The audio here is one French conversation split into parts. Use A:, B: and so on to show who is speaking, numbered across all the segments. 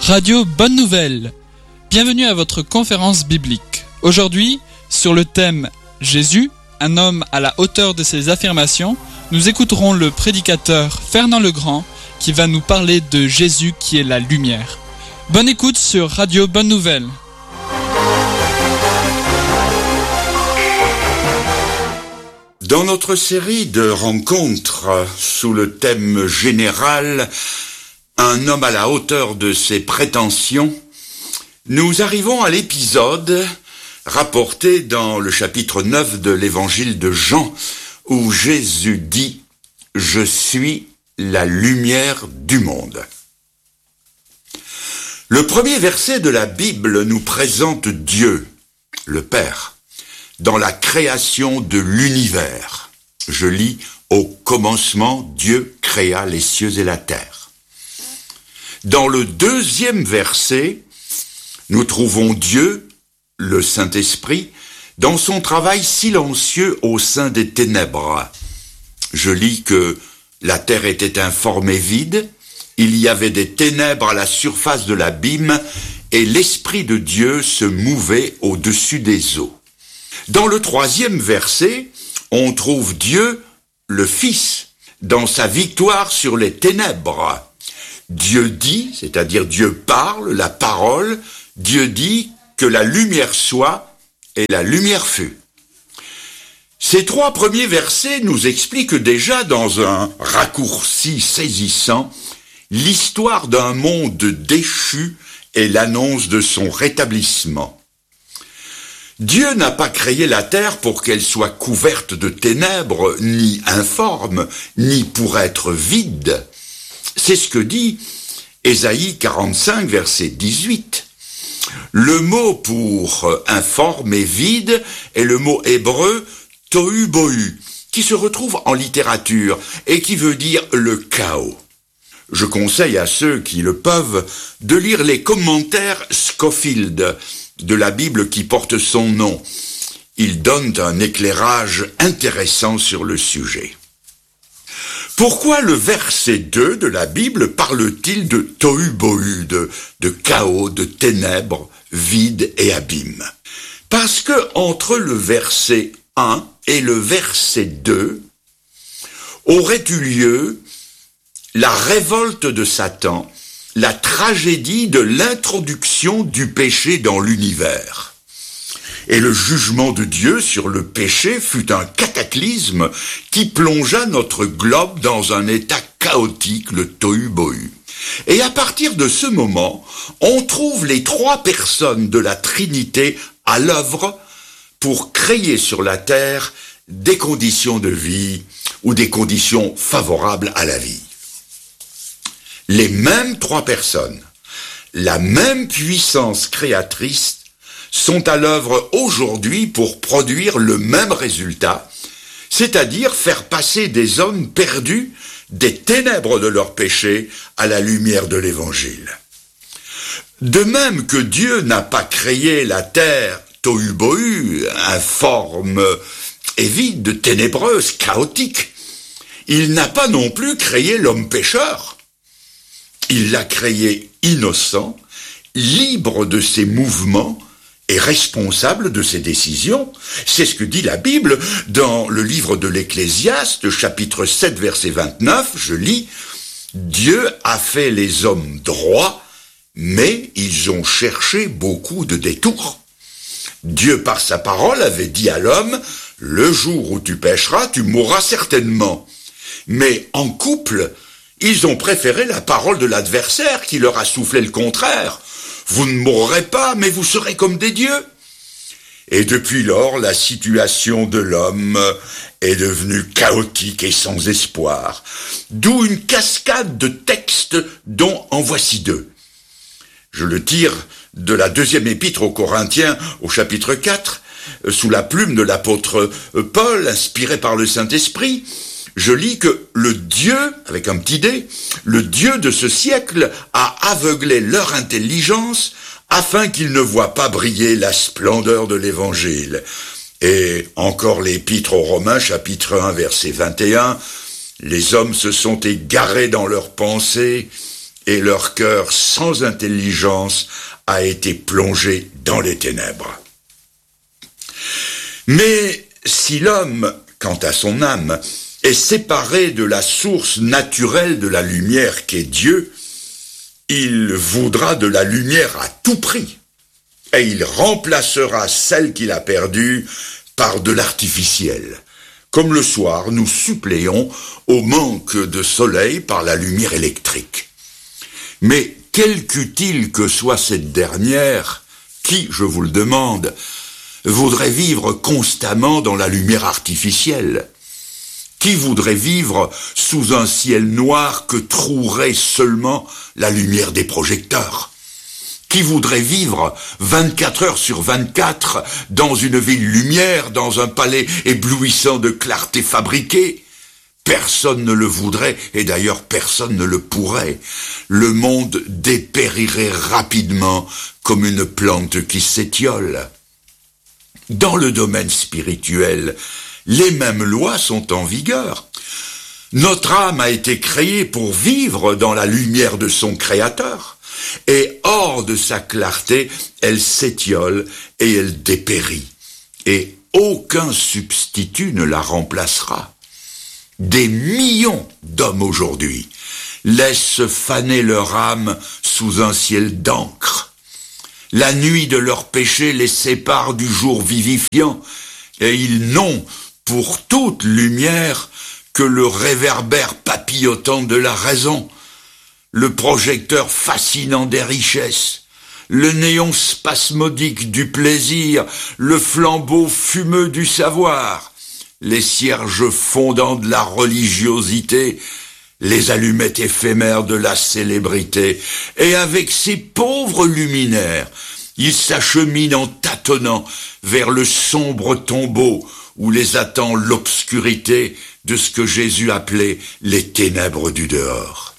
A: Radio Bonne Nouvelle. Bienvenue à votre conférence biblique. Aujourd'hui, sur le thème « Jésus, un homme à la hauteur de ses affirmations », nous écouterons le prédicateur Fernand Legrand qui va nous parler de Jésus qui est la lumière. Bonne écoute sur Radio Bonne Nouvelle.
B: Dans notre série de rencontres sous le thème général « Un homme à la hauteur de ses prétentions », nous arrivons à l'épisode rapporté dans le chapitre 9 de l'évangile de Jean, où Jésus dit « Je suis la lumière du monde ». Le premier verset de la Bible nous présente Dieu, le Père, dans la création de l'univers. Je lis « Au commencement, Dieu créa les cieux et la terre ». Dans le deuxième verset, nous trouvons Dieu, le Saint-Esprit, dans son travail silencieux au sein des ténèbres. Je lis que la terre était informe et vide, il y avait des ténèbres à la surface de l'abîme, et l'Esprit de Dieu se mouvait au-dessus des eaux. Dans le troisième verset, on trouve Dieu, le Fils, dans sa victoire sur les ténèbres. Dieu dit, c'est-à-dire Dieu parle, la parole, Dieu dit que la lumière soit et la lumière fut. Ces trois premiers versets nous expliquent déjà dans un raccourci saisissant l'histoire d'un monde déchu et l'annonce de son rétablissement. Dieu n'a pas créé la terre pour qu'elle soit couverte de ténèbres, ni informe, ni pour être vide. C'est ce que dit Ésaïe 45, verset 18. Le mot pour informe et vide est le mot hébreu tohu bohu, qui se retrouve en littérature et qui veut dire le chaos. Je conseille à ceux qui le peuvent de lire les commentaires Scofield de la Bible qui porte son nom. Ils donnent un éclairage intéressant sur le sujet. Pourquoi le verset 2 de la Bible parle-t-il de tohu bohu, de chaos, de ténèbres, vide et abîme? Parce que entre le verset 1 et le verset 2 aurait eu lieu la révolte de Satan, la tragédie de l'introduction du péché dans l'univers. Et le jugement de Dieu sur le péché fut un cataclysme qui plongea notre globe dans un état chaotique, le tohu-bohu. Et à partir de ce moment, on trouve les trois personnes de la Trinité à l'œuvre pour créer sur la terre des conditions de vie ou des conditions favorables à la vie. Les mêmes trois personnes, la même puissance créatrice, sont à l'œuvre aujourd'hui pour produire le même résultat, c'est-à-dire faire passer des hommes perdus des ténèbres de leur péché à la lumière de l'Évangile. De même que Dieu n'a pas créé la terre tohu-bohu, informe et vide, ténébreuse, chaotique, il n'a pas non plus créé l'homme pécheur. Il l'a créé innocent, libre de ses mouvements, est responsable de ses décisions. C'est ce que dit la Bible dans le livre de l'Ecclésiaste, chapitre 7, verset 29, je lis « Dieu a fait les hommes droits, mais ils ont cherché beaucoup de détours. Dieu, par sa parole, avait dit à l'homme « Le jour où tu pécheras, tu mourras certainement. » Mais en couple, ils ont préféré la parole de l'adversaire qui leur a soufflé le contraire. Vous ne mourrez pas, mais vous serez comme des dieux. Et depuis lors, la situation de l'homme est devenue chaotique et sans espoir. D'où une cascade de textes dont en voici deux. Je le tire de la deuxième épître aux Corinthiens, au chapitre 4, sous la plume de l'apôtre Paul, inspiré par le Saint-Esprit. Je lis que le Dieu, avec un petit d, le Dieu de ce siècle a aveuglé leur intelligence afin qu'ils ne voient pas briller la splendeur de l'Évangile. Et encore l'épître aux Romains, chapitre 1, verset 21, les hommes se sont égarés dans leurs pensées et leur cœur sans intelligence a été plongé dans les ténèbres. Mais si l'homme, quant à son âme, est séparé de la source naturelle de la lumière qu'est Dieu, il voudra de la lumière à tout prix, et il remplacera celle qu'il a perdue par de l'artificiel. Comme le soir, nous suppléons au manque de soleil par la lumière électrique. Mais quelque utile que soit cette dernière, qui, je vous le demande, voudrait vivre constamment dans la lumière artificielle? Qui voudrait vivre sous un ciel noir que trouerait seulement la lumière des projecteurs? Qui voudrait vivre 24 heures sur 24 dans une ville lumière, dans un palais éblouissant de clarté fabriquée? Personne ne le voudrait, et d'ailleurs personne ne le pourrait. Le monde dépérirait rapidement comme une plante qui s'étiole. Dans le domaine spirituel, les mêmes lois sont en vigueur. Notre âme a été créée pour vivre dans la lumière de son Créateur. Et hors de sa clarté, elle s'étiole et elle dépérit. Et aucun substitut ne la remplacera. Des millions d'hommes aujourd'hui laissent faner leur âme sous un ciel d'encre. La nuit de leur péché les sépare du jour vivifiant, et ils n'ont pour toute lumière que le réverbère papillotant de la raison, le projecteur fascinant des richesses, le néon spasmodique du plaisir, le flambeau fumeux du savoir, les cierges fondants de la religiosité, les allumettes éphémères de la célébrité, et avec ces pauvres luminaires, ils s'acheminent en tâtonnant vers le sombre tombeau où les attend l'obscurité de ce que Jésus appelait les ténèbres du dehors.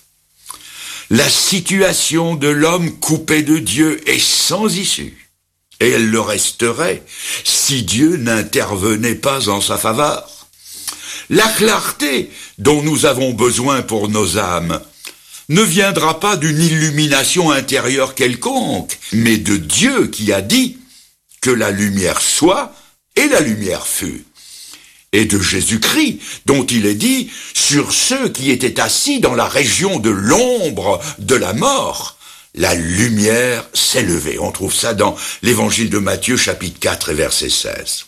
B: La situation de l'homme coupé de Dieu est sans issue, et elle le resterait si Dieu n'intervenait pas en sa faveur. La clarté dont nous avons besoin pour nos âmes ne viendra pas d'une illumination intérieure quelconque, mais de Dieu qui a dit que la lumière soit et la lumière fut. Et de Jésus-Christ, dont il est dit, sur ceux qui étaient assis dans la région de l'ombre de la mort, la lumière s'est levée. On trouve ça dans l'évangile de Matthieu, chapitre 4 et verset 16.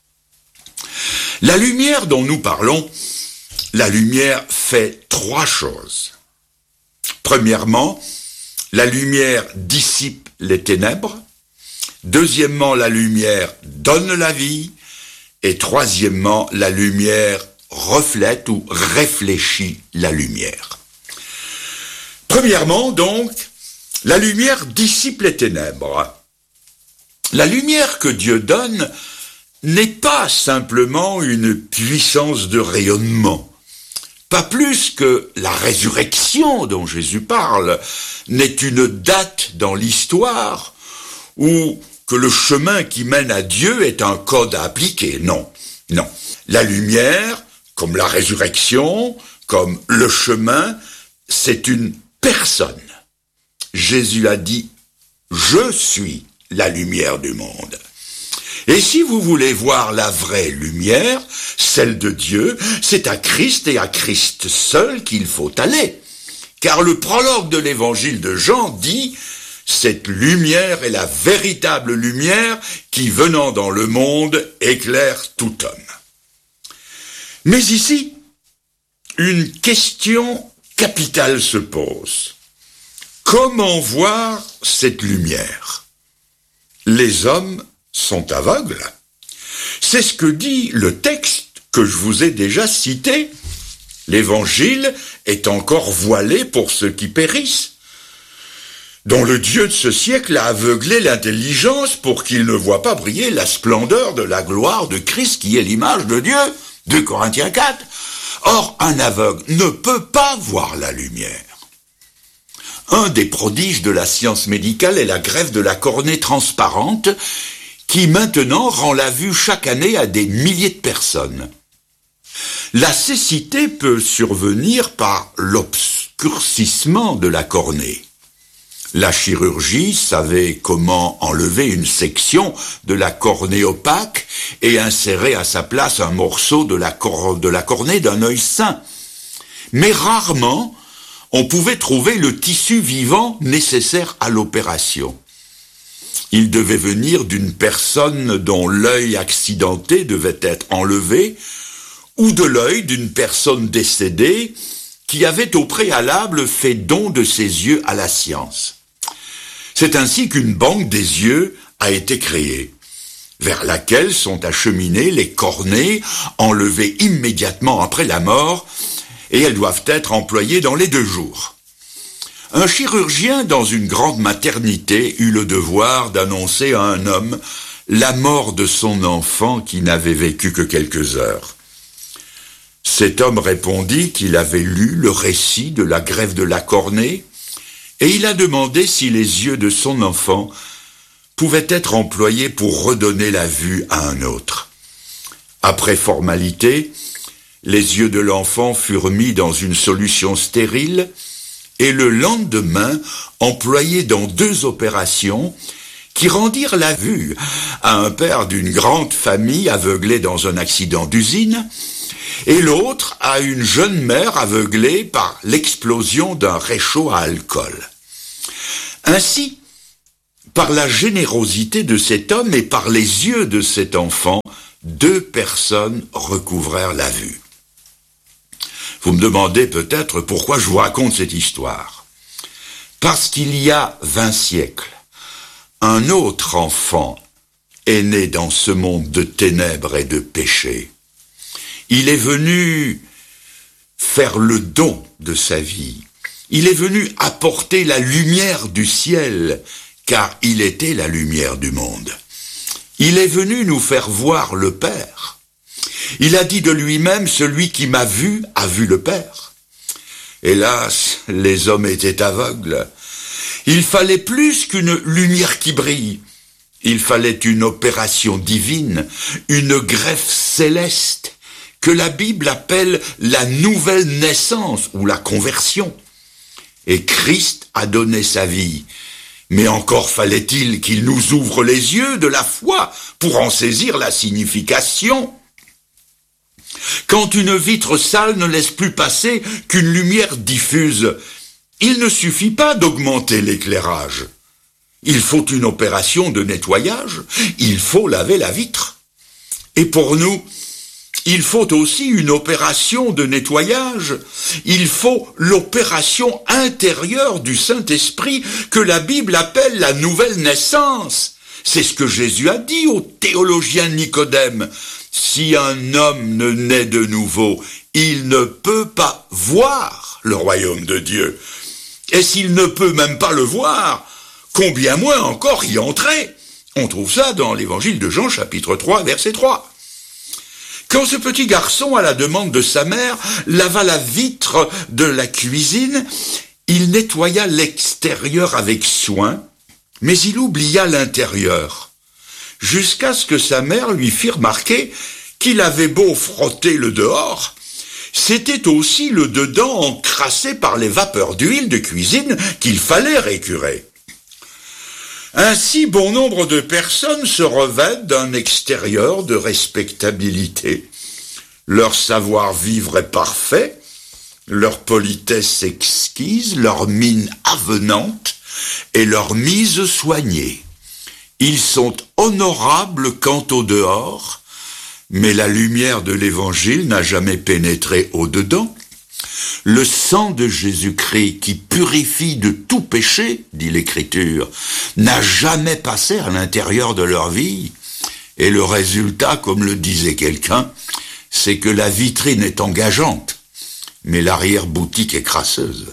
B: La lumière dont nous parlons, la lumière fait trois choses. Premièrement, la lumière dissipe les ténèbres. Deuxièmement, la lumière donne la vie. Et troisièmement, la lumière reflète ou réfléchit la lumière. Premièrement, donc, la lumière dissipe les ténèbres. La lumière que Dieu donne n'est pas simplement une puissance de rayonnement. Pas plus que la résurrection dont Jésus parle n'est une date dans l'histoire ou que le chemin qui mène à Dieu est un code à appliquer. Non, non. La lumière, comme la résurrection, comme le chemin, c'est une personne. Jésus a dit « Je suis la lumière du monde ». Et si vous voulez voir la vraie lumière, celle de Dieu, c'est à Christ et à Christ seul qu'il faut aller. Car le prologue de l'évangile de Jean dit « Cette lumière est la véritable lumière qui, venant dans le monde, éclaire tout homme. » Mais ici, une question capitale se pose. Comment voir cette lumière? Les hommes sont aveugles. C'est ce que dit le texte que je vous ai déjà cité. L'évangile est encore voilé pour ceux qui périssent, dont le Dieu de ce siècle a aveuglé l'intelligence pour qu'il ne voit pas briller la splendeur de la gloire de Christ qui est l'image de Dieu. 2 Corinthiens 4. Or, un aveugle ne peut pas voir la lumière. Un des prodiges de la science médicale est la greffe de la cornée transparente qui maintenant rend la vue chaque année à des milliers de personnes. La cécité peut survenir par l'obscurité obscurcissement de la cornée. La chirurgie savait comment enlever une section de la cornée opaque et insérer à sa place un morceau de la cornée d'un œil sain. Mais rarement, on pouvait trouver le tissu vivant nécessaire à l'opération. Il devait venir d'une personne dont l'œil accidenté devait être enlevé, ou de l'œil d'une personne décédée qui avait au préalable fait don de ses yeux à la science. C'est ainsi qu'une banque des yeux a été créée, vers laquelle sont acheminées les cornées enlevées immédiatement après la mort, et elles doivent être employées dans les 2 jours. Un chirurgien dans une grande maternité eut le devoir d'annoncer à un homme la mort de son enfant qui n'avait vécu que quelques heures. Cet homme répondit qu'il avait lu le récit de la greffe de la cornée et il a demandé si les yeux de son enfant pouvaient être employés pour redonner la vue à un autre. Après formalité, les yeux de l'enfant furent mis dans une solution stérile et le lendemain employés dans 2 opérations qui rendirent la vue à un père d'une grande famille aveuglé dans un accident d'usine et l'autre à une jeune mère aveuglée par l'explosion d'un réchaud à alcool. Ainsi, par la générosité de cet homme et par les yeux de cet enfant, 2 personnes recouvrèrent la vue. Vous me demandez peut-être pourquoi je vous raconte cette histoire. Parce qu'il y a 20 siècles, un autre enfant est né dans ce monde de ténèbres et de péché. Il est venu faire le don de sa vie. Il est venu apporter la lumière du ciel, car il était la lumière du monde. Il est venu nous faire voir le Père. Il a dit de lui-même, celui qui m'a vu a vu le Père. Hélas, les hommes étaient aveugles. Il fallait plus qu'une lumière qui brille. Il fallait une opération divine, une greffe céleste, que la Bible appelle la nouvelle naissance ou la conversion. Et Christ a donné sa vie. Mais encore fallait-il qu'il nous ouvre les yeux de la foi pour en saisir la signification. Quand une vitre sale ne laisse plus passer qu'une lumière diffuse, il ne suffit pas d'augmenter l'éclairage. Il faut une opération de nettoyage, il faut laver la vitre. Et pour nous, il faut aussi une opération de nettoyage. Il faut l'opération intérieure du Saint-Esprit que la Bible appelle la nouvelle naissance. C'est ce que Jésus a dit au théologien Nicodème. Si un homme ne naît de nouveau, il ne peut pas voir le royaume de Dieu. Et s'il ne peut même pas le voir, combien moins encore y entrer? On trouve ça dans l'évangile de Jean, chapitre 3, verset 3. Quand ce petit garçon, à la demande de sa mère, lava la vitre de la cuisine, il nettoya l'extérieur avec soin, mais il oublia l'intérieur, jusqu'à ce que sa mère lui fit remarquer qu'il avait beau frotter le dehors, c'était aussi le dedans encrassé par les vapeurs d'huile de cuisine qu'il fallait récurer. Ainsi, bon nombre de personnes se revêtent d'un extérieur de respectabilité. Leur savoir-vivre est parfait, leur politesse exquise, leur mine avenante et leur mise soignée. Ils sont honorables quant au dehors, mais la lumière de l'Évangile n'a jamais pénétré au-dedans. Le sang de Jésus-Christ qui purifie de tout péché, dit l'Écriture, n'a jamais passé à l'intérieur de leur vie. Et le résultat, comme le disait quelqu'un, c'est que la vitrine est engageante, mais l'arrière-boutique est crasseuse.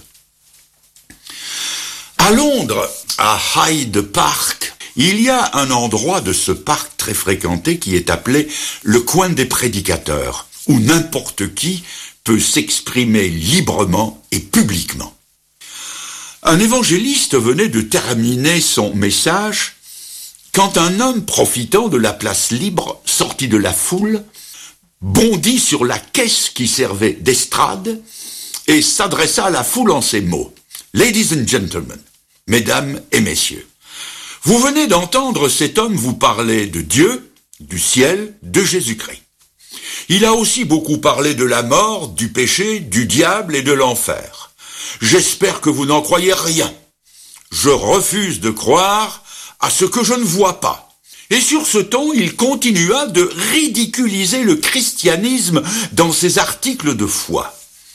B: À Londres, à Hyde Park, il y a un endroit de ce parc très fréquenté qui est appelé le coin des prédicateurs, où n'importe qui peut s'exprimer librement et publiquement. Un évangéliste venait de terminer son message quand un homme profitant de la place libre, sorti de la foule, bondit sur la caisse qui servait d'estrade et s'adressa à la foule en ces mots. « Ladies and gentlemen, mesdames et messieurs, vous venez d'entendre cet homme vous parler de Dieu, du ciel, de Jésus-Christ. Il a aussi beaucoup parlé de la mort, du péché, du diable et de l'enfer. J'espère que vous n'en croyez rien. Je refuse de croire à ce que je ne vois pas. » Et sur ce ton, il continua de ridiculiser le christianisme dans ses articles de foi.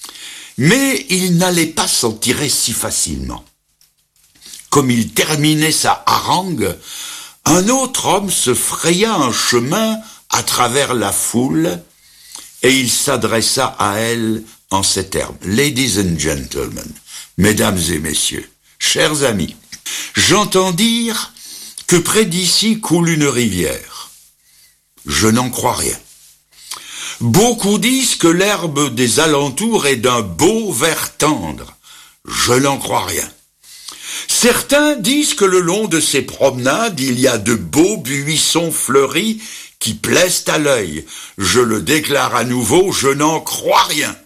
B: Mais il n'allait pas s'en tirer si facilement. Comme il terminait sa harangue, un autre homme se fraya un chemin à travers la foule et il s'adressa à elle en ces termes. « Ladies and gentlemen, mesdames et messieurs, chers amis, j'entends dire que près d'ici coule une rivière. Je n'en crois rien. Beaucoup disent que l'herbe des alentours est d'un beau vert tendre. Je n'en crois rien. Certains disent que le long de ces promenades, il y a de beaux buissons fleuris qui plaisent à l'œil. Je le déclare à nouveau, je n'en crois rien.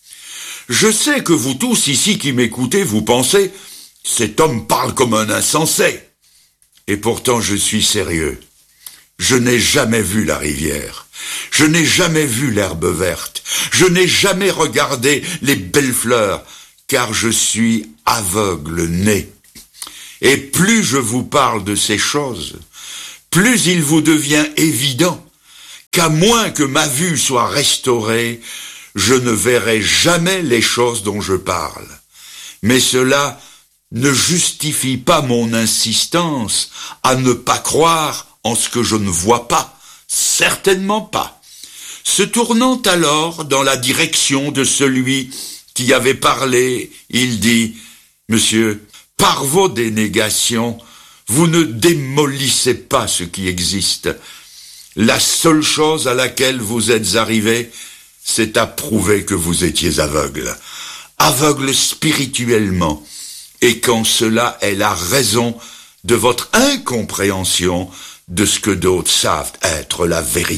B: Je sais que vous tous ici qui m'écoutez, vous pensez, cet homme parle comme un insensé. Et pourtant je suis sérieux. Je n'ai jamais vu la rivière. Je n'ai jamais vu l'herbe verte. Je n'ai jamais regardé les belles fleurs, car je suis aveugle-né. Et plus je vous parle de ces choses, plus il vous devient évident qu'à moins que ma vue soit restaurée, je ne verrai jamais les choses dont je parle. Mais cela ne justifie pas mon insistance à ne pas croire en ce que je ne vois pas, certainement pas. Se tournant alors dans la direction de celui qui avait parlé, il dit « Monsieur, par vos dénégations, vous ne démolissez pas ce qui existe. La seule chose à laquelle vous êtes arrivé, c'est à prouver que vous étiez aveugle. Aveugle spirituellement. Et qu'en cela est la raison de votre incompréhension de ce que d'autres savent être la vérité. »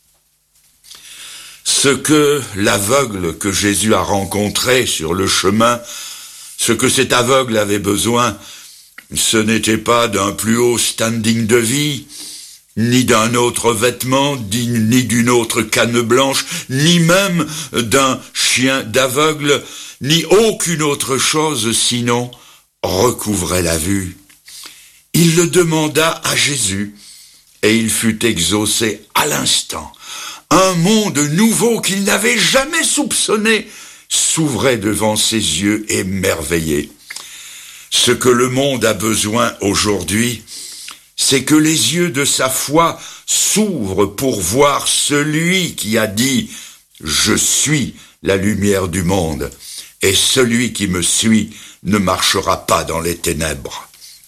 B: Ce que l'aveugle que Jésus a rencontré sur le chemin, ce que cet aveugle avait besoin, ce n'était pas d'un plus haut standing de vie, ni d'un autre vêtement, ni d'une autre canne blanche, ni même d'un chien d'aveugle, ni aucune autre chose sinon recouvrer la vue. Il le demanda à Jésus, et il fut exaucé à l'instant. Un monde nouveau qu'il n'avait jamais soupçonné s'ouvrait devant ses yeux émerveillés. Ce que le monde a besoin aujourd'hui, c'est que les yeux de sa foi s'ouvrent pour voir celui qui a dit « Je suis la lumière du monde, et celui qui me suit ne marchera pas dans les ténèbres. »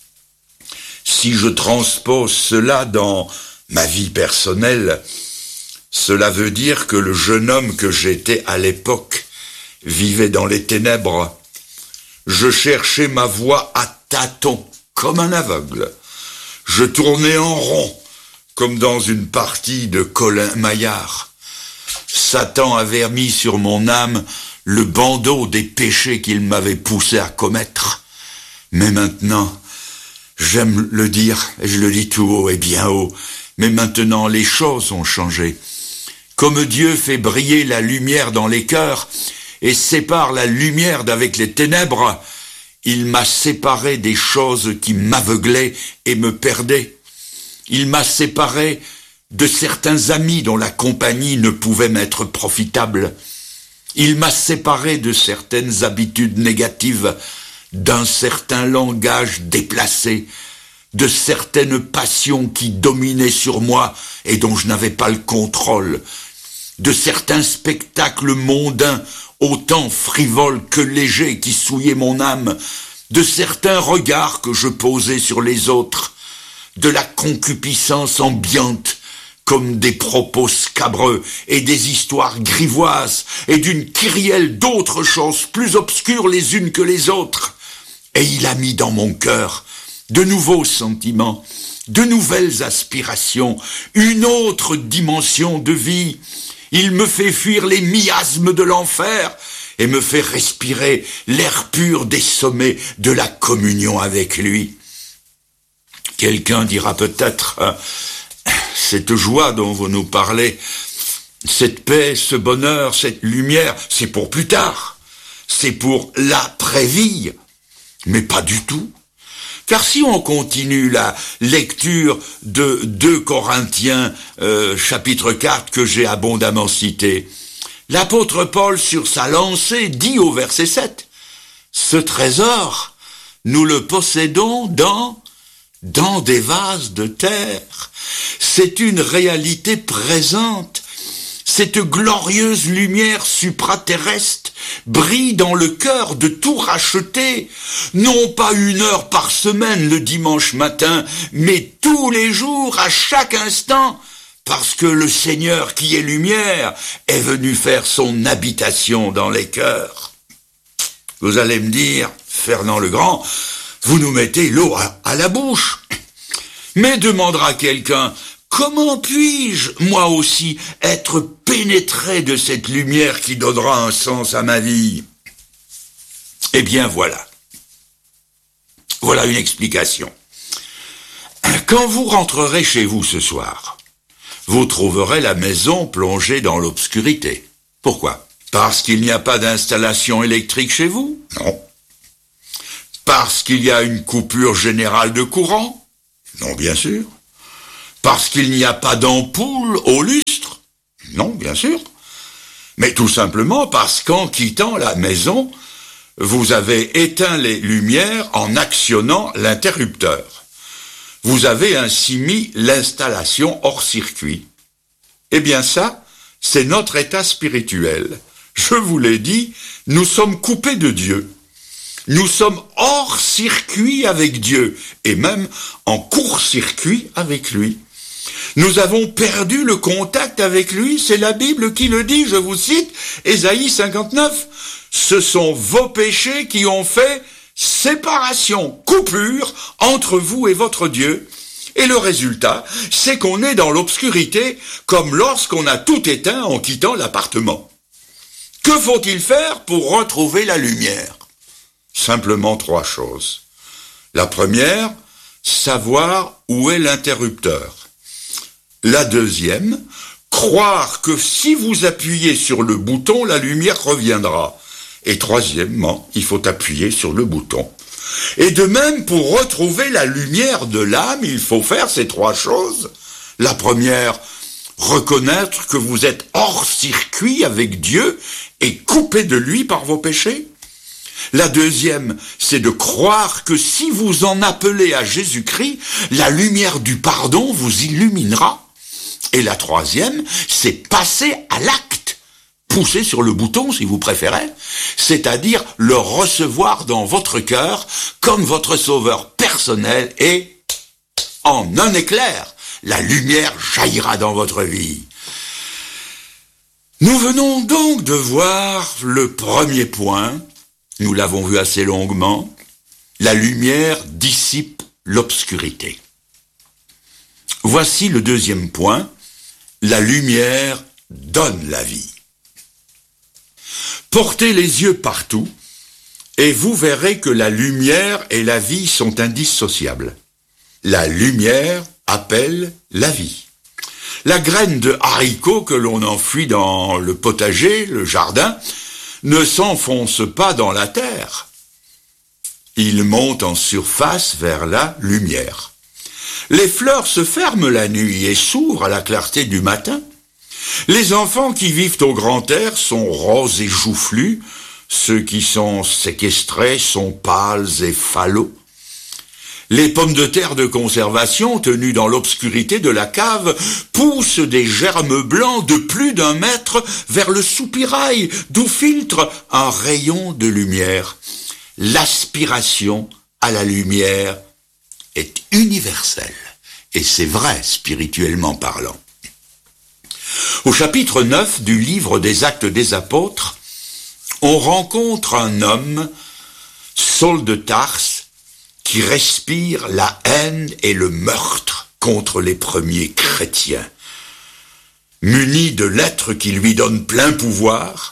B: Si je transpose cela dans ma vie personnelle, cela veut dire que le jeune homme que j'étais à l'époque vivait dans les ténèbres. Je cherchais ma voie à tâtons, comme un aveugle. Je tournais en rond, comme dans une partie de Colin Maillard. Satan avait mis sur mon âme le bandeau des péchés qu'il m'avait poussé à commettre. Mais maintenant, j'aime le dire, et je le dis tout haut et bien haut, mais maintenant les choses ont changé. Comme Dieu fait briller la lumière dans les cœurs et sépare la lumière d'avec les ténèbres, il m'a séparé des choses qui m'aveuglaient et me perdaient. Il m'a séparé de certains amis dont la compagnie ne pouvait m'être profitable. Il m'a séparé de certaines habitudes négatives, d'un certain langage déplacé, de certaines passions qui dominaient sur moi et dont je n'avais pas le contrôle, de certains spectacles mondains autant frivoles que légers qui souillaient mon âme, de certains regards que je posais sur les autres, de la concupiscence ambiante comme des propos scabreux et des histoires grivoises et d'une kyrielle d'autres choses plus obscures les unes que les autres. Et il a mis dans mon cœur de nouveaux sentiments, de nouvelles aspirations, une autre dimension de vie. Il me fait fuir les miasmes de l'enfer et me fait respirer l'air pur des sommets de la communion avec lui. Quelqu'un dira peut-être, cette joie dont vous nous parlez, cette paix, ce bonheur, cette lumière, c'est pour plus tard, c'est pour l'après-vie, mais pas du tout. Car si on continue la lecture de 2 Corinthiens chapitre 4 que j'ai abondamment cité, l'apôtre Paul sur sa lancée dit au verset 7, « Ce trésor, nous le possédons dans des vases de terre. » C'est une réalité présente. Cette glorieuse lumière supraterrestre brille dans le cœur de tout racheté, non pas 1 heure par semaine le dimanche matin, mais tous les jours, à chaque instant, parce que le Seigneur qui est lumière est venu faire son habitation dans les cœurs. Vous allez me dire, Fernand le Grand, vous nous mettez l'eau à la bouche. Mais demandera quelqu'un, comment puis-je, moi aussi, être pénétré de cette lumière qui donnera un sens à ma vie? Eh bien, voilà. Voilà une explication. Quand vous rentrerez chez vous ce soir, vous trouverez la maison plongée dans l'obscurité. Pourquoi? Parce qu'il n'y a pas d'installation électrique chez vous? Non. Parce qu'il y a une coupure générale de courant? Non, bien sûr. Parce qu'il n'y a pas d'ampoule au lustre? Non, bien sûr. Mais tout simplement parce qu'en quittant la maison, vous avez éteint les lumières en actionnant l'interrupteur. Vous avez ainsi mis l'installation hors circuit. Eh bien ça, c'est notre état spirituel. Je vous l'ai dit, nous sommes coupés de Dieu. Nous sommes hors circuit avec Dieu, et même en court-circuit avec lui. Nous avons perdu le contact avec lui, c'est la Bible qui le dit, je vous cite, Ésaïe 59. Ce sont vos péchés qui ont fait séparation, coupure entre vous et votre Dieu. Et le résultat, c'est qu'on est dans l'obscurité, comme lorsqu'on a tout éteint en quittant l'appartement. Que faut-il faire pour retrouver la lumière? Simplement 3 choses. La première, savoir où est l'interrupteur. La deuxième, croire que si vous appuyez sur le bouton, la lumière reviendra. Et troisièmement, il faut appuyer sur le bouton. Et de même, pour retrouver la lumière de l'âme, il faut faire ces 3 choses. La première, reconnaître que vous êtes hors circuit avec Dieu et coupé de lui par vos péchés. La deuxième, c'est de croire que si vous en appelez à Jésus-Christ, la lumière du pardon vous illuminera. Et la troisième, c'est passer à l'acte, pousser sur le bouton si vous préférez, c'est-à-dire le recevoir dans votre cœur comme votre sauveur personnel et, en un éclair, la lumière jaillira dans votre vie. Nous venons donc de voir le premier point. Nous l'avons vu assez longuement, la lumière dissipe l'obscurité. Voici le deuxième point, la lumière donne la vie. Portez les yeux partout et vous verrez que la lumière et la vie sont indissociables. La lumière appelle la vie. La graine de haricot que l'on enfouit dans le potager, le jardin, ne s'enfonce pas dans la terre. Il monte en surface vers la lumière. Les fleurs se ferment la nuit et s'ouvrent à la clarté du matin. Les enfants qui vivent au grand air sont roses et joufflus. Ceux qui sont séquestrés sont pâles et falots. Les pommes de terre de conservation, tenues dans l'obscurité de la cave, poussent des germes blancs de plus d'1 mètre vers le soupirail, d'où filtre un rayon de lumière. L'aspiration à la lumière est universelle, et c'est vrai spirituellement parlant. Au chapitre 9 du livre des Actes des Apôtres, on rencontre un homme, Saul de Tarse, qui respire la haine et le meurtre contre les premiers chrétiens. Muni de lettres qui lui donnent plein pouvoir,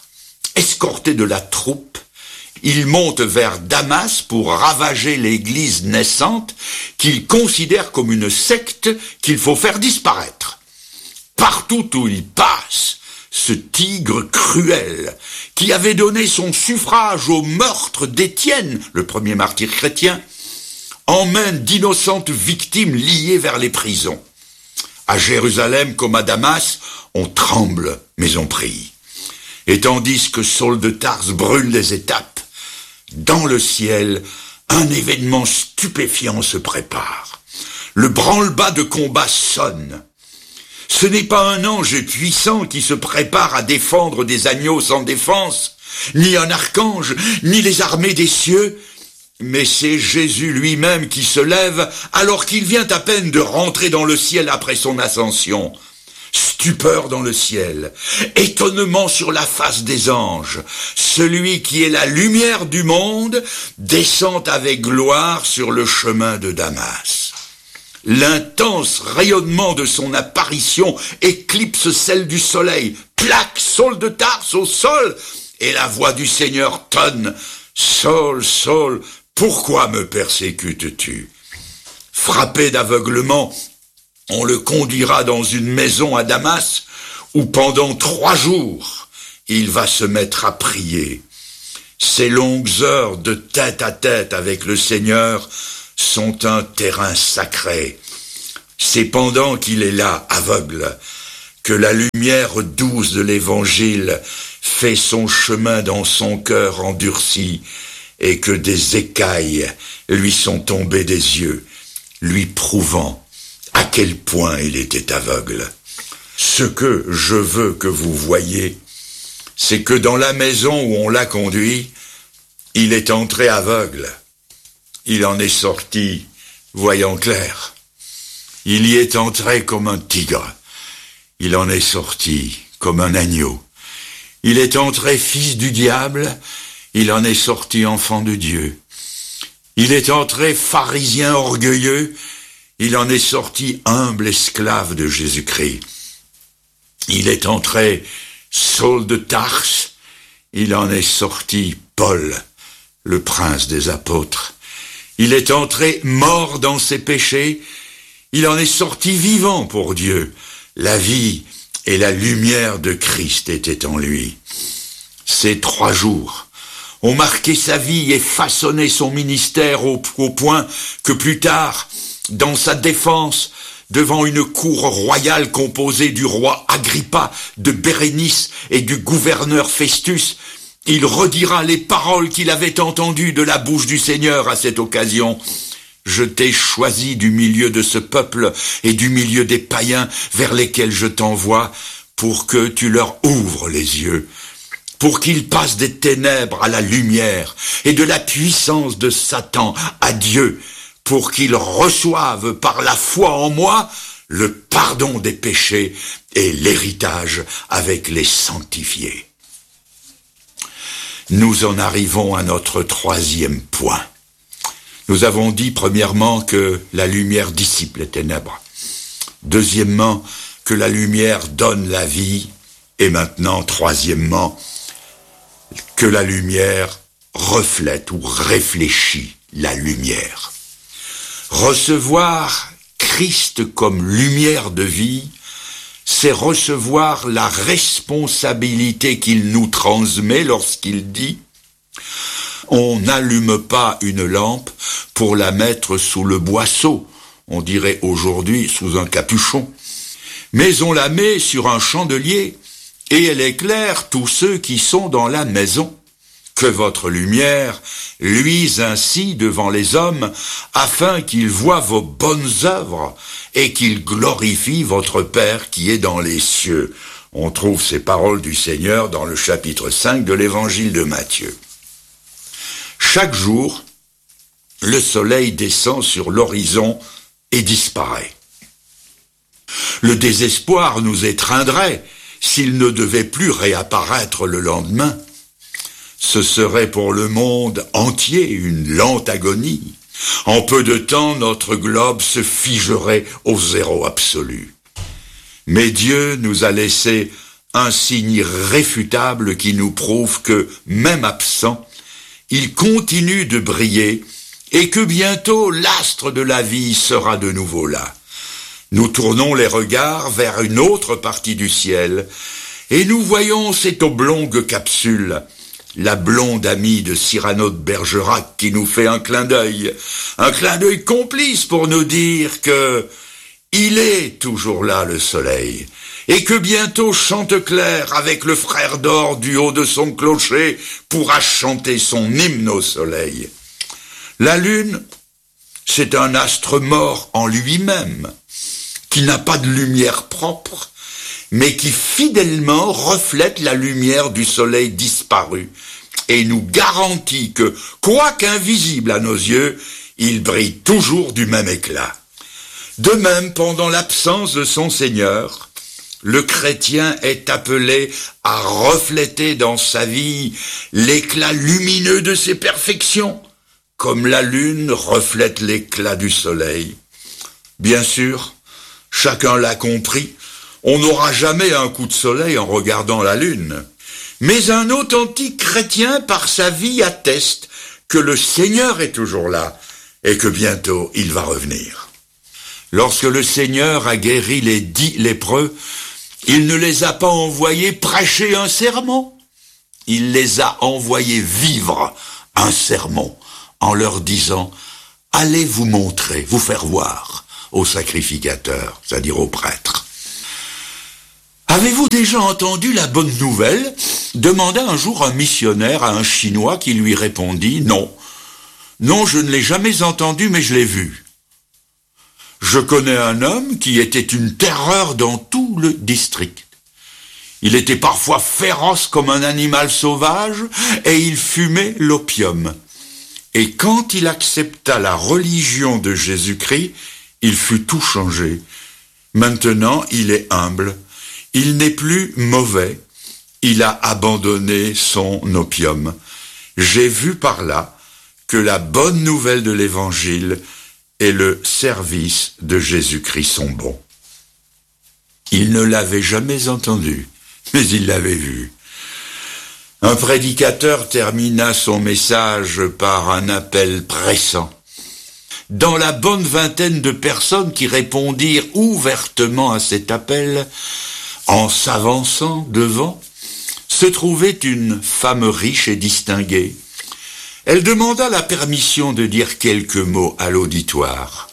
B: escorté de la troupe, il monte vers Damas pour ravager l'église naissante qu'il considère comme une secte qu'il faut faire disparaître. Partout où il passe, ce tigre cruel, qui avait donné son suffrage au meurtre d'Étienne, le premier martyr chrétien, emmène d'innocentes victimes liées vers les prisons. À Jérusalem comme à Damas, on tremble, mais on prie. Et tandis que Saul de Tarse brûle les étapes, dans le ciel, un événement stupéfiant se prépare. Le branle-bas de combat sonne. Ce n'est pas un ange puissant qui se prépare à défendre des agneaux sans défense, ni un archange, ni les armées des cieux, mais c'est Jésus lui-même qui se lève alors qu'il vient à peine de rentrer dans le ciel après son ascension. Stupeur dans le ciel, étonnement sur la face des anges. Celui qui est la lumière du monde descend avec gloire sur le chemin de Damas. L'intense rayonnement de son apparition éclipse celle du soleil, plaque Saul de Tarse au sol, et la voix du Seigneur tonne. Saul, Saul, pourquoi me persécutes-tu? Frappé d'aveuglement, on le conduira dans une maison à Damas, où pendant 3 jours, il va se mettre à prier. Ces longues heures de tête à tête avec le Seigneur sont un terrain sacré. C'est pendant qu'il est là, aveugle, que la lumière douce de l'Évangile fait son chemin dans son cœur endurci et que des écailles lui sont tombées des yeux, lui prouvant à quel point il était aveugle. Ce que je veux que vous voyiez, c'est que dans la maison où on l'a conduit, il est entré aveugle. Il en est sorti voyant clair. Il y est entré comme un tigre. Il en est sorti comme un agneau. Il est entré fils du diable. Il en est sorti enfant de Dieu. Il est entré pharisien orgueilleux. Il en est sorti humble esclave de Jésus-Christ. Il est entré Saul de Tarse. Il en est sorti Paul, le prince des apôtres. Il est entré mort dans ses péchés. Il en est sorti vivant pour Dieu. La vie et la lumière de Christ étaient en lui. Ces 3 jours ont marqué sa vie et façonné son ministère au point que plus tard, dans sa défense, devant une cour royale composée du roi Agrippa, de Bérénice et du gouverneur Festus, il redira les paroles qu'il avait entendues de la bouche du Seigneur à cette occasion. « Je t'ai choisi du milieu de ce peuple et du milieu des païens vers lesquels je t'envoie pour que tu leur ouvres les yeux, pour qu'ils passent des ténèbres à la lumière et de la puissance de Satan à Dieu, pour qu'ils reçoivent par la foi en moi le pardon des péchés et l'héritage avec les sanctifiés. » Nous en arrivons à notre 3e point. Nous avons dit premièrement que la lumière dissipe les ténèbres. Deuxièmement, que la lumière donne la vie. Et maintenant, troisièmement, que la lumière reflète ou réfléchit la lumière. Recevoir Christ comme lumière de vie, c'est recevoir la responsabilité qu'il nous transmet lorsqu'il dit « On n'allume pas une lampe pour la mettre sous le boisseau, on dirait aujourd'hui sous un capuchon, mais on la met sur un chandelier et elle éclaire tous ceux qui sont dans la maison. Que votre lumière luise ainsi devant les hommes, afin qu'ils voient vos bonnes œuvres et qu'ils glorifient votre Père qui est dans les cieux. » On trouve ces paroles du Seigneur dans le chapitre 5 de l'Évangile de Matthieu. Chaque jour, le soleil descend sur l'horizon et disparaît. Le désespoir nous étreindrait s'il ne devait plus réapparaître le lendemain. Ce serait pour le monde entier une lente agonie. En peu de temps, notre globe se figerait au zéro absolu. Mais Dieu nous a laissé un signe irréfutable qui nous prouve que, même absent, il continue de briller et que bientôt l'astre de la vie sera de nouveau là. Nous tournons les regards vers une autre partie du ciel et nous voyons cette oblongue capsule, la blonde amie de Cyrano de Bergerac qui nous fait un clin d'œil complice pour nous dire que il est toujours là le soleil, et que bientôt Chanteclair, avec le frère d'or du haut de son clocher, pourra chanter son hymne au soleil. La lune, c'est un astre mort en lui-même, qui n'a pas de lumière propre, mais qui fidèlement reflète la lumière du soleil disparu, et nous garantit que, quoique invisible à nos yeux, il brille toujours du même éclat. De même, pendant l'absence de son Seigneur, le chrétien est appelé à refléter dans sa vie l'éclat lumineux de ses perfections, comme la lune reflète l'éclat du soleil. Bien sûr, chacun l'a compris, on n'aura jamais un coup de soleil en regardant la lune. Mais un authentique chrétien, par sa vie, atteste que le Seigneur est toujours là et que bientôt il va revenir. Lorsque le Seigneur a guéri les 10 lépreux, il ne les a pas envoyés prêcher un sermon. Il les a envoyés vivre un sermon en leur disant « Allez vous montrer, vous faire voir aux sacrificateurs, c'est-à-dire aux prêtres. » Avez-vous déjà entendu la bonne nouvelle ? Demanda un jour un missionnaire à un Chinois qui lui répondit « Non, non, je ne l'ai jamais entendu, mais je l'ai vu. » Je connais un homme qui était une terreur dans tout le district. Il était parfois féroce comme un animal sauvage et il fumait l'opium. Et quand il accepta la religion de Jésus-Christ, il fut tout changé. Maintenant, il est humble. Il n'est plus mauvais. Il a abandonné son opium. J'ai vu par là que la bonne nouvelle de l'Évangile et le service de Jésus-Christ sont bons. Il ne l'avait jamais entendu, mais il l'avait vu. Un prédicateur termina son message par un appel pressant. Dans la bonne vingtaine de personnes qui répondirent ouvertement à cet appel, en s'avançant devant, se trouvait une femme riche et distinguée. Elle demanda la permission de dire quelques mots à l'auditoire.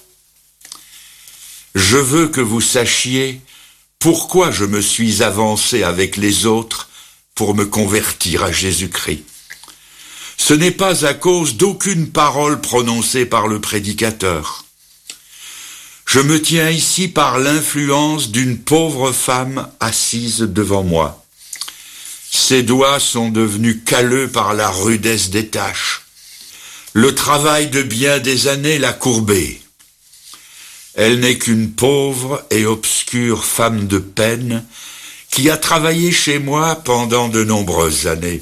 B: « Je veux que vous sachiez pourquoi je me suis avancé avec les autres pour me convertir à Jésus-Christ. Ce n'est pas à cause d'aucune parole prononcée par le prédicateur. Je me tiens ici par l'influence d'une pauvre femme assise devant moi. Ses doigts sont devenus calleux par la rudesse des tâches. Le travail de bien des années l'a courbée. Elle n'est qu'une pauvre et obscure femme de peine qui a travaillé chez moi pendant de nombreuses années.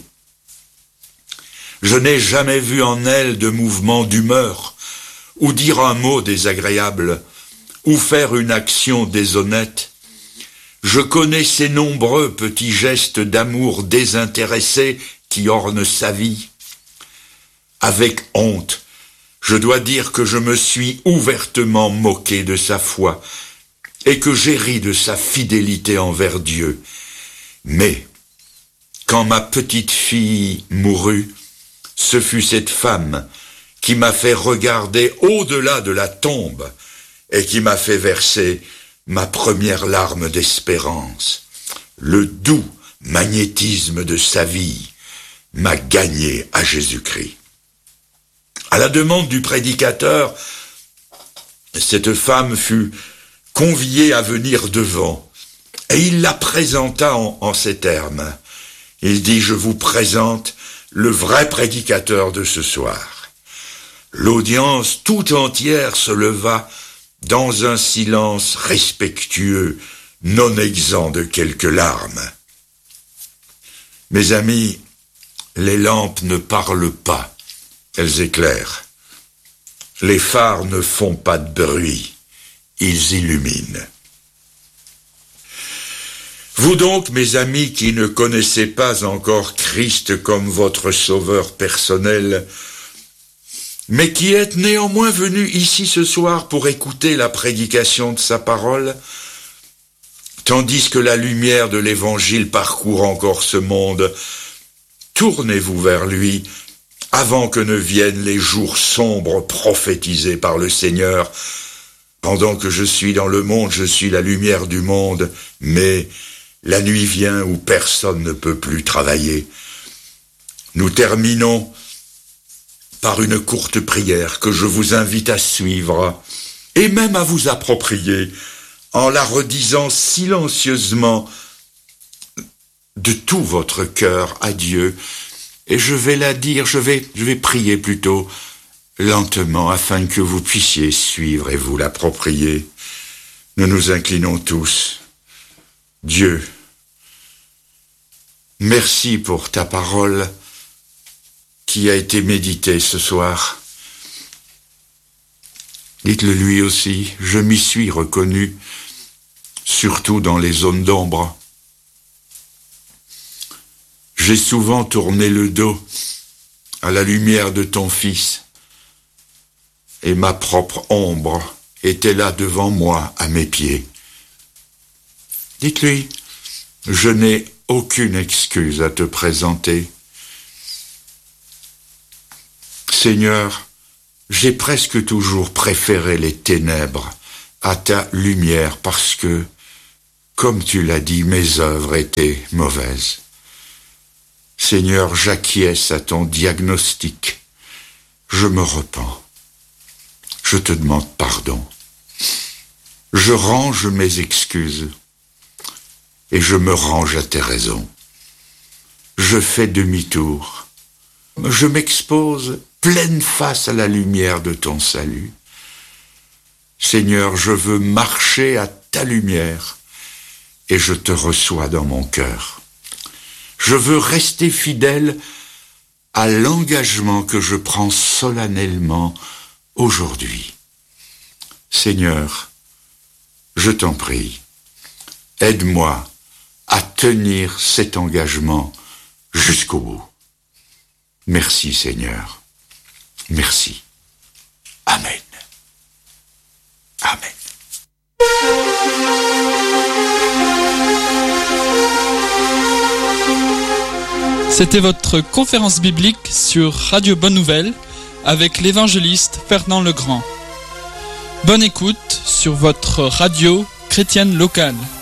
B: Je n'ai jamais vu en elle de mouvement d'humeur, ou dire un mot désagréable, ou faire une action déshonnête. Je connais ces nombreux petits gestes d'amour désintéressé qui ornent sa vie. Avec honte, je dois dire que je me suis ouvertement moqué de sa foi et que j'ai ri de sa fidélité envers Dieu. Mais, quand ma petite fille mourut, ce fut cette femme qui m'a fait regarder au-delà de la tombe et qui m'a fait verser ma première larme d'espérance. Le doux magnétisme de sa vie m'a gagné à Jésus-Christ. À la demande du prédicateur, cette femme fut conviée à venir devant, et il la présenta en ces termes. Il dit « Je vous présente le vrai prédicateur de ce soir. » L'audience tout entière se leva dans un silence respectueux, non exempt de quelques larmes. Mes amis, les lampes ne parlent pas, elles éclairent. Les phares ne font pas de bruit, ils illuminent. Vous donc, mes amis qui ne connaissez pas encore Christ comme votre sauveur personnel, mais qui êtes néanmoins venus ici ce soir pour écouter la prédication de sa parole, tandis que la lumière de l'Évangile parcourt encore ce monde, tournez-vous vers lui avant que ne viennent les jours sombres prophétisés par le Seigneur. Pendant que je suis dans le monde, je suis la lumière du monde, mais la nuit vient où personne ne peut plus travailler. Nous terminons par une courte prière que je vous invite à suivre et même à vous approprier en la redisant silencieusement de tout votre cœur à Dieu. Et je vais la dire, je vais prier plutôt lentement afin que vous puissiez suivre et vous l'approprier. Nous nous inclinons tous. Dieu, merci pour ta parole qui a été méditée ce soir. Dites-le lui aussi, je m'y suis reconnu, surtout dans les zones d'ombre. J'ai souvent tourné le dos à la lumière de ton Fils, et ma propre ombre était là devant moi, à mes pieds. Dites-lui, je n'ai aucune excuse à te présenter. Seigneur, j'ai presque toujours préféré les ténèbres à ta lumière parce que, comme tu l'as dit, mes œuvres étaient mauvaises. Seigneur, j'acquiesce à ton diagnostic. Je me repens. Je te demande pardon. Je range mes excuses et je me range à tes raisons. Je fais demi-tour. Je m'expose pleine face à la lumière de ton salut. Seigneur, je veux marcher à ta lumière et je te reçois dans mon cœur. Je veux rester fidèle à l'engagement que je prends solennellement aujourd'hui. Seigneur, je t'en prie, aide-moi à tenir cet engagement jusqu'au bout. Merci Seigneur. Merci. Amen. Amen.
A: C'était votre conférence biblique sur Radio Bonne Nouvelle avec l'évangéliste Fernand Legrand. Bonne écoute sur votre radio chrétienne locale.